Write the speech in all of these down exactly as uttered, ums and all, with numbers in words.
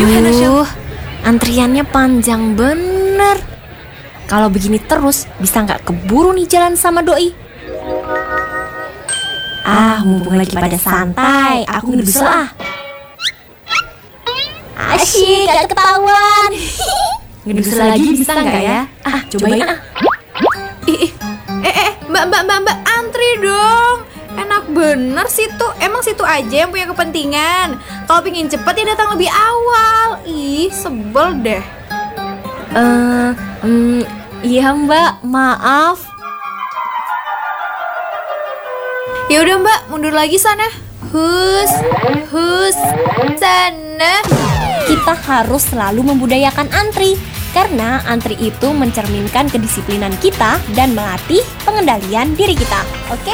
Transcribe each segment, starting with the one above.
Aduh, antriannya panjang bener. Kalau begini terus, bisa nggak keburu nih jalan sama doi? Ah, mumpung lagi pada santai, aku nginep dulu ah. Asyik, gak ketahuan. Nginep dulu lagi bisa nggak ya? Ah, cobain ah. Ih, eh, eh, mbak, mbak, mbak, mbak, antri dong. Enak bener situ. Emang situ aja yang punya kepentingan. Kalau pingin cepet ya datang lebih awal. Ih, sebel deh. Eh, um, iya mbak, maaf. Ya udah mbak, mundur lagi sana. Hus, hus, sana. Kita harus selalu membudayakan antri, karena antri itu mencerminkan kedisiplinan kita dan melatih pengendalian diri kita. Oke?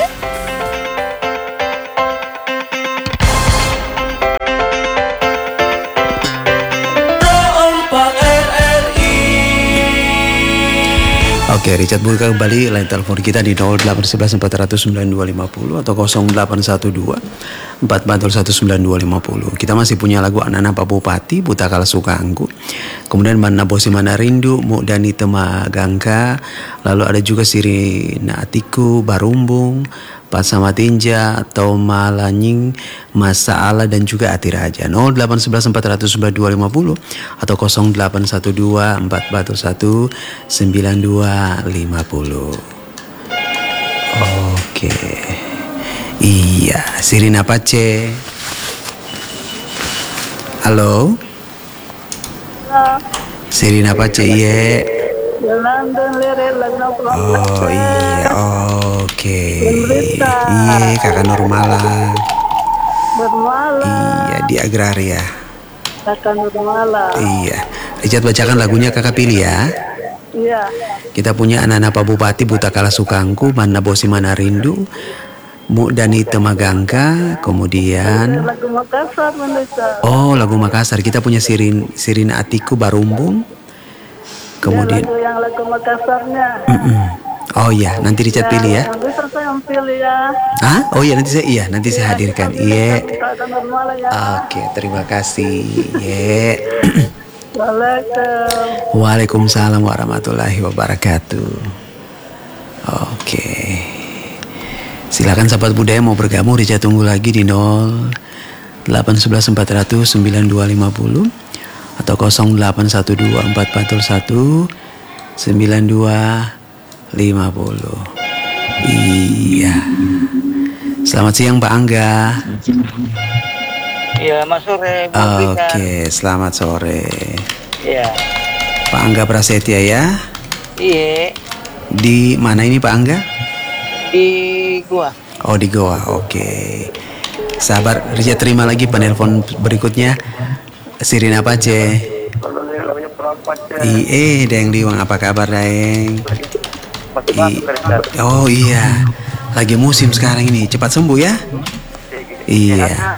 Oke, Richard buka kembali line telepon kita di nol delapan satu satu empat nol sembilan dua lima nol atau nol delapan satu dua empat empat nol satu sembilan dua lima nol. Kita masih punya lagu Anak-anak Pak Bupati, Buta Kala Sukangku. Kemudian Mana Bosi Mana Rindu, Mukdani Temagangka. Lalu ada juga Sirina Atiku, Barumbung, Pat Sama Tinja, Toma Lanying, Masa Allah dan juga Ati Raja. nol delapan satu satu empat nol sembilan dua lima nol atau nol delapan satu dua empat empat satu sembilan dua lima nol. Oke. Iya, Sirina Pace. Halo. Halo. Sirina Pace, iya. Oh iya, oke. Iya, kakak Nurmala. Nurmala. Iya, di Agraria. Kakak Nurmala. Iya. Richard bacakan lagunya kakak pilih ya. Iya. Kita punya Anak-anak Pak Bupati, Buta Kala Sukangku, Mana Bosi Mana Rindu, Mukdani Temagangka, kemudian lagu Makassar, Mendesak. Oh, lagu Makassar. Kita punya Sirin Sirina Atiku, Barumbung. Kemudian Ya, lagu yang lagu Makassarnya. Mm-mm. Oh iya, nanti Richard pilih ya. Yang bisa saya yang pilih ya. Hah? Oh iya, nanti saya iya, nanti saya hadirkan. Iya. Kakak Nurmala ya. Oke, terima kasih. Iya. Waalaikumsalam. Waalaikumsalam warahmatullahi wabarakatuh. Oke. Silakan sahabat budaya mau bergabung, Richard tunggu lagi di nol delapan satu satu empat nol nol sembilan dua lima nol atau nol delapan satu dua empat empat satu sembilan dua lima nol. Iya. Selamat siang Pak Angga. Iya, Mas sore. Oke, selamat sore. Iya. Pak Angga Prasetya ya. Iya. Di mana ini Pak Angga? Di gua. Oh di Goa, oke. Sabar, Richard terima lagi penelpon berikutnya. Sirina Pace. Iya, Deng Liwang, apa kabar Deng? I, oh iya, lagi musim sekarang ini, cepat sembuh ya. Iya.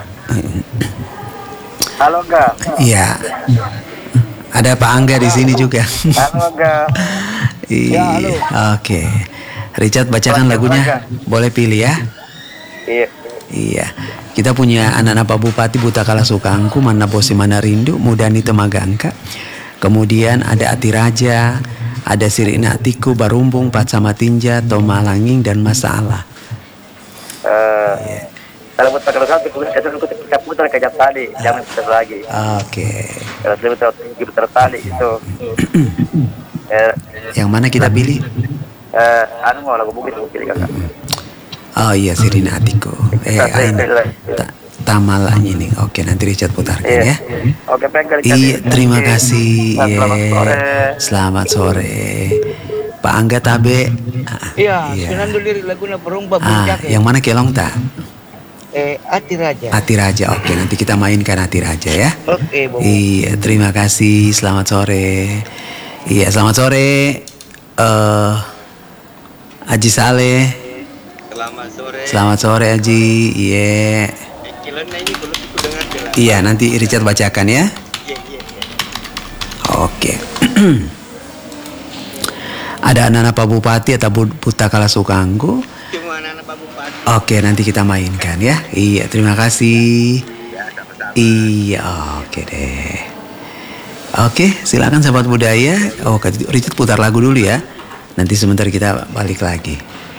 Halo enggak? Iya. Ada Pak Angga di sini juga. Halo enggak? Iya. Oke. Richard bacakan lagunya. Boleh pilih ya. Iya. Iya. Kita punya Anak-anak Pak Bupati, Buta Kala Sukangku, Mana Bosi Mana Rindu, Mukdani Temagangka. Kemudian ada Ati Raja, ada Sirina Atiku, Barumbung, Pat Sama Tinja, Toma Langing dan Masa Allah. Eh, Iya. kalau putar kalau satu itu kita putar ke jam tadi, jangan putar lagi. Oke. Kalau saya putar putar tali itu. Eh, Yang mana kita pilih? eh, anu mau lagu bukit aku pilih kakak. Oh iya, Sirina Atiku. Eh, ain, ta, Tamalanya nih. Oke, nanti Richard putarkan ya. Oke, pengen Iya, terima kasih. Selamat Iya. sore. Selamat sore. Pak Angga Tabe. Iya, Iya. senang dulu laguna perumba Ah, puncak. yang mana Kelong tak? Eh, Ati Raja. Ati Raja. Oke, nanti kita mainkan Ati Raja ya. Oke, Bobo. Iya, terima kasih. Selamat sore. Iya, selamat sore. Eh, Haji Saleh. Selamat sore. Selamat sore Haji. Iya. Kilonnya ini belum didengar jelas. Iya, nanti Richard bacakan ya. Iya, iya, iya. Oke. Ada anak-anak Pak Bupati atau Buta Kala Sukangku. Cuma anak-anak Pak Bupati. Oke, nanti kita mainkan ya. Iya, terima kasih. Ya, sama-sama. Iya, oke deh. Oke, silakan sahabat budaya. Oh, Richard putar lagu dulu ya. Nanti sebentar kita balik lagi.